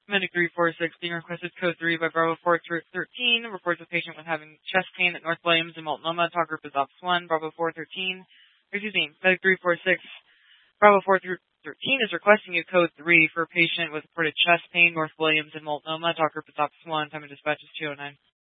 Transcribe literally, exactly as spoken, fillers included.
Medic three four six being requested code three by Bravo four thirteen. Reports a patient with having chest pain at North Williams and Multnomah. Talk group is Ops one. Bravo four thirteen. Excuse me, Medic three four six. Bravo four thirteen is requesting you code three for a patient with reported chest pain, North Williams and Multnomah. Talk group is Ops one. Time of dispatch is two oh nine.